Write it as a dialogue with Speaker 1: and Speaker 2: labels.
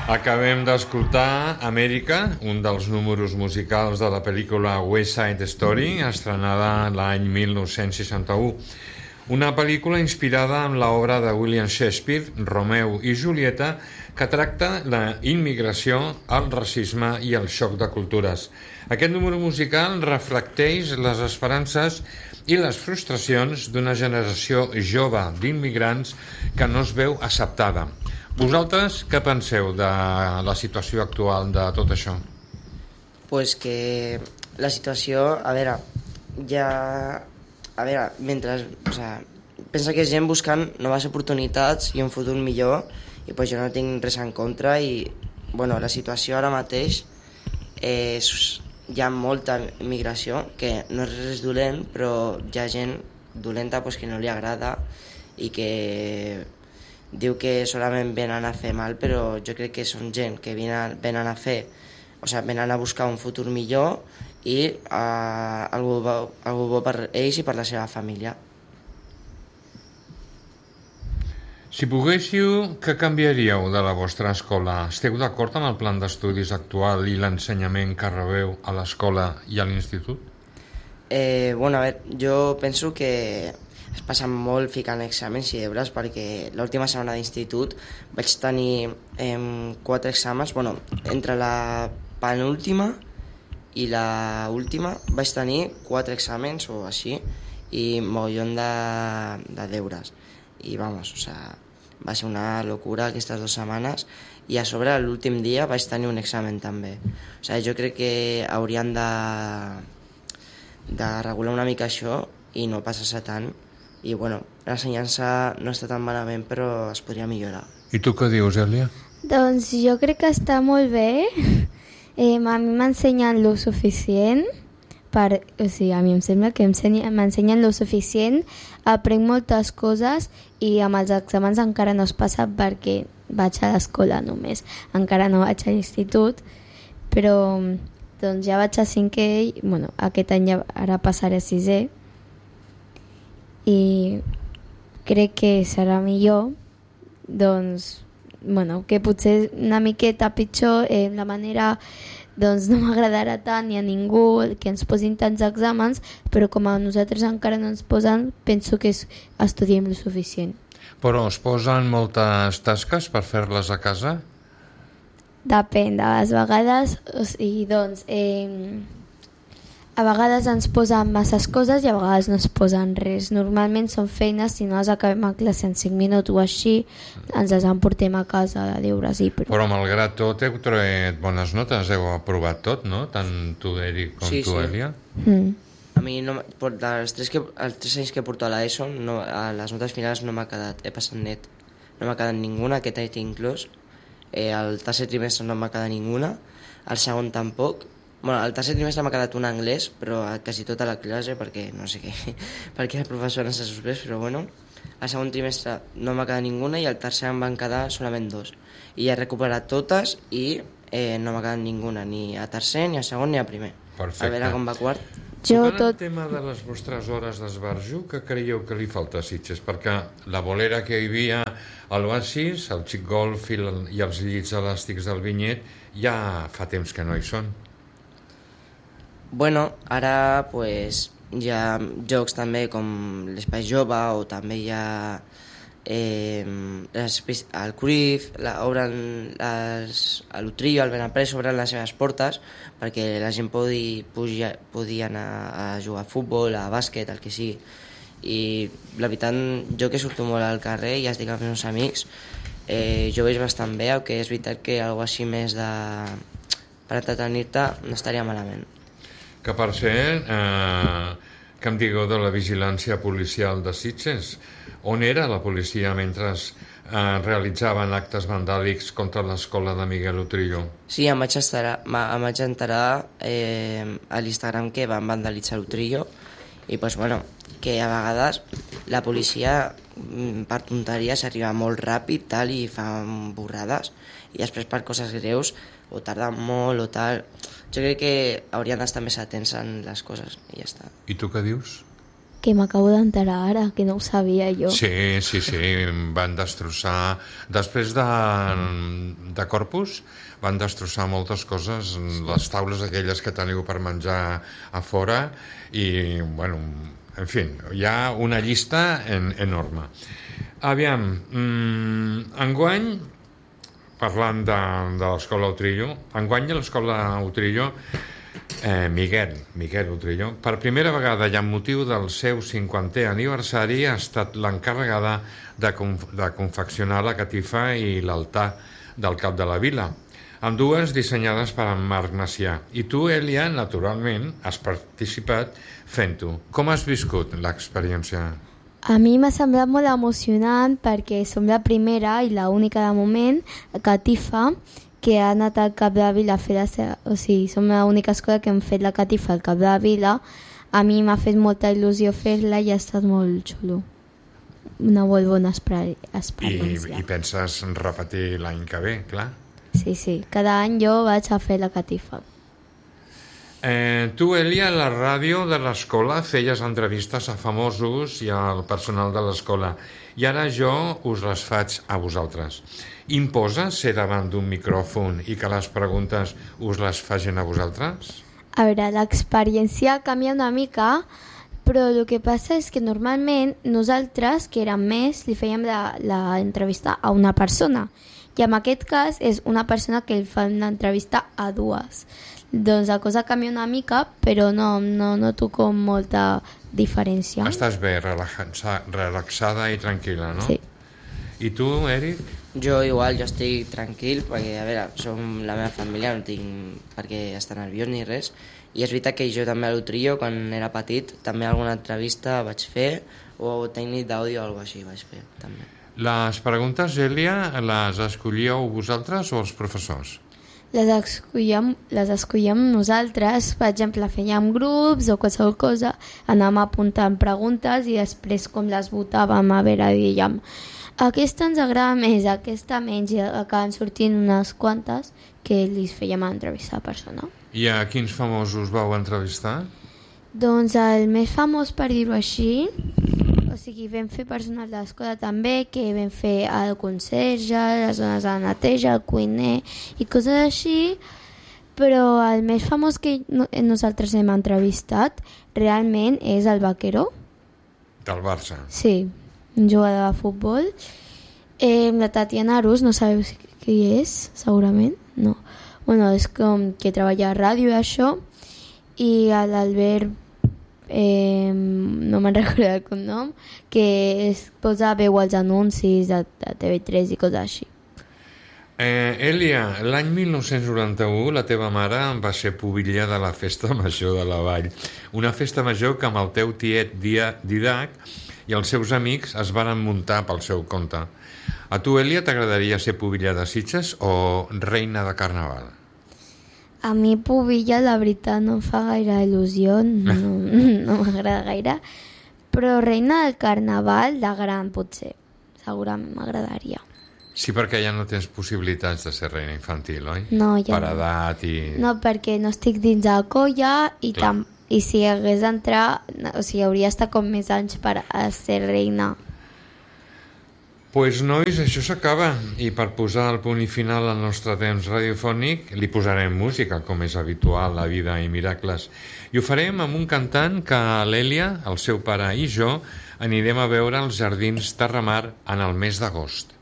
Speaker 1: Acabem d'escoltar Amèrica, un dels números musicals de la pel·lícula West Side Story, estrenada l'any 1961. Una pel·lícula inspirada en l'obra de William Shakespeare, Romeu i Julieta, que tracta la immigració, el racisme i el xoc de cultures. Aquest número musical reflecteix les esperances i les frustracions d'una generació jove d'immigrants que no es veu acceptada. Vosaltres què penseu de la situació actual de tot això?
Speaker 2: Pues que la situació, mentre, pensa que és gent buscant noves oportunitats i un futur millor, i pues jo no tinc res en contra, i la situació ara mateix hi ha molta migració, que no és res dolent, però hi ha gent dolenta que no li agrada i que diu que solament venen a fer mal, però jo crec que són gent que venen a buscar un futur millor i algú bo per ells i per la seva família.
Speaker 1: Si poguéssiu, què canviaríeu de la vostra escola? Esteu d'acord amb el plan d'estudis actual i l'ensenyament que rebeu a l'escola i a l'institut?
Speaker 2: Jo penso que es passa molt ficant exàmens i deures, perquè l'última setmana d'institut vaig tenir 4 exàmens, entre la penúltima i la última vaig tenir 4 exàmens o així i mogollon de deures i va ser una locura aquestes 2 setmanes, i a sobre l'últim dia vaig tenir un examen també. Jo crec que haurien de regular una mica això i no passar-se tant, i l'ensenyança no està tan malament, però es podria millorar.
Speaker 1: I tu què dius, Èlia?
Speaker 3: Doncs jo crec que està molt bé. A mi m'ensenyen lo suficient, a mi em sembla que m'ensenyen lo suficient, aprenc moltes coses i amb els exàmens encara no es passa perquè vaig a l'escola només, encara no vaig a l'institut, però doncs ja vaig a 5è i aquest any ara passaré a 6è i crec que serà millor, que potser una miqueta pitjor, la manera no m'agradarà tant ni a ningú que ens posin tants exàmens, però com a nosaltres encara no ens posen, penso que estudiem el suficient.
Speaker 1: Però us posen moltes tasques per fer-les a casa?
Speaker 3: Depèn, de les vegades, a vegades ens posen masses coses i a vegades no es posen res. Normalment són feines, si no les acabem a classe en 5 minuts o així, ens les emportem a casa de deures.
Speaker 1: Però malgrat tot heu tret bones notes, heu aprovat tot, no? Tant tu, Eric, com tu, Èlia?
Speaker 2: A mi, els 3 anys que porto a l'ESO, a les notes finals no m'ha quedat, he passat net. No m'ha quedat ninguna, aquest any inclòs. El tercer trimestre no m'ha quedat ninguna, el segon tampoc. El tercer trimestre m'ha quedat un anglès, però quasi tota la classe, perquè no sé què, perquè el professor ens ha suspès, però el segon trimestre no m'ha quedat ninguna i el tercer em van quedar solament 2. I he recuperat totes i no m'ha quedat ninguna, ni a tercer, ni a segon, ni a primer.
Speaker 1: Perfecte.
Speaker 2: A veure com va quart.
Speaker 1: El tema de les vostres hores d'esbarjo, què creieu que li falta a Sitges? Perquè la bolera que hi havia al Oasis, el xic golf i els llits elàstics del Vinyet ja fa temps que no hi són.
Speaker 2: Ara hi ha jocs també com l'Espai Jove, o també hi ha el Cruyff, obren l'Utrillo, el Benaprés, obren les seves portes perquè la gent pugui anar a jugar a futbol, a bàsquet, el que sigui. I la veritat, jo que surto molt al carrer i estic amb els meus amics, jo veig bastant bé, que és veritat que alguna cosa així més per entretenir-te no estaria malament.
Speaker 1: Que per cert, que em digueu de la vigilància policial de Sitges. On era la policia mentre realitzaven actes vandàlics contra l'escola de Miguel Utrillo?
Speaker 2: Sí, em vaig enterar a l'Instagram que van vandalitzar l'Utrillo i que a vegades la policia per tonteries arriba molt ràpid i fa borrades i després per coses greus o tarden molt o Jo crec que haurien d'estar més atents en les coses i ja està.
Speaker 1: I tu què dius?
Speaker 3: que m'acabo d'enterar ara, que no ho sabia jo.
Speaker 1: Sí, van destrossar... Després de Corpus, van destrossar moltes coses, les taules aquelles que teniu per menjar a fora, i, bueno, en fi, hi ha una llista enorme. Aviam, enguany, parlant de l'escola Utrillo, enguany a l'escola Utrillo, Miquel Utrillo, per primera vegada i amb motiu del seu 50è aniversari, ha estat l'encarregada de confeccionar la catifa i l'altar del cap de la vila, ambdues dissenyades per en Marc Macià. I tu, Elia, naturalment, has participat fent-ho. Com has viscut l'experiència?
Speaker 3: A mi m'ha semblat molt emocionant perquè som la primera i l'única de moment catifa que ha anat al Cap de la Vila a fer som l'única escola que hem fet la catifa al Cap de la Vila. A mi m'ha fet molta il·lusió fer-la i ha estat molt xulo. Una molt bona experiència.
Speaker 1: I penses repetir l'any que ve, clar?
Speaker 3: Sí, cada any jo vaig a fer la catifa.
Speaker 1: Tu, Elia, a la ràdio de l'escola feies entrevistes a famosos i al personal de l'escola, i ara jo us les faig a vosaltres. Imposa ser davant d'un micròfon i que les preguntes us les facin a vosaltres?
Speaker 3: A veure, l'experiència canvia una mica, però el que passa és que normalment nosaltres, que érem més, li fèiem l'entrevista a una persona, i en aquest cas és una persona que li fa l'entrevista a dues. Doncs la cosa canvia una mica, però no noto com molta diferència.
Speaker 1: Estàs bé, relaxada i tranquil·la, no?
Speaker 3: Sí.
Speaker 1: I tu, Eric?
Speaker 2: Jo igual, jo estic tranquil, perquè, a veure, som la meva família, no tinc per què estar nerviós ni res, i és veritat que jo també a l'Utrillo, quan era petit, també alguna entrevista vaig fer, o tècnic d'àudio o alguna cosa així vaig fer, també.
Speaker 1: Les preguntes, Elia, les escollíeu vosaltres o els professors?
Speaker 3: Les escollíem nosaltres, per exemple, fèiem grups o qualsevol cosa, anàvem apuntant preguntes i després com les votàvem, a veure, dèiem, aquesta ens agrada més, aquesta menys, i acaben sortint unes quantes que li fèiem entrevistar a persona.
Speaker 1: I a quins famosos vau entrevistar?
Speaker 3: Doncs el més famós, per dir-ho així, o sigui, vam fer personal de l'escola també, que vam fer el conserge, les zones de neteja, el cuiner i coses així, però el més famós que nosaltres hem entrevistat realment és el Vaquero.
Speaker 1: Del Barça?
Speaker 3: Sí, un jugador de futbol. La Tatiana Arús, no sabeu qui és, segurament? No. Bueno, és com que treballa a ràdio i això, i l'Albert, no me'n recordo el cognom, que es posa veu als anuncis de TV3 i coses així.
Speaker 1: Elia, l'any 1991 la teva mare va ser pubilla de la Festa Major de la Vall, una festa major que amb el teu tiet Didac i els seus amics es varen muntar pel seu compte. A tu, Elia, t'agradaria ser pubilla de Sitges o reina de Carnaval?
Speaker 3: A mi pubilla, la veritat, no em fa gaire il·lusió, no m'agrada gaire, però reina del Carnaval de gran, potser, segurament m'agradaria.
Speaker 1: Sí, perquè ja no tens possibilitats de ser reina infantil, oi?
Speaker 3: No, ja
Speaker 1: per edat i...
Speaker 3: No, perquè no estic dins de la colla i si hagués d'entrar, o sigui, hauria d'estar com més anys per a ser reina.
Speaker 1: Pues, nois, això s'acaba, i per posar el punt i final al nostre temps radiofònic li posarem música, com és habitual, La vida i miracles, i ho farem amb un cantant que l'Èlia, el seu pare i jo anirem a veure als Jardins Terramar en el mes d'agost.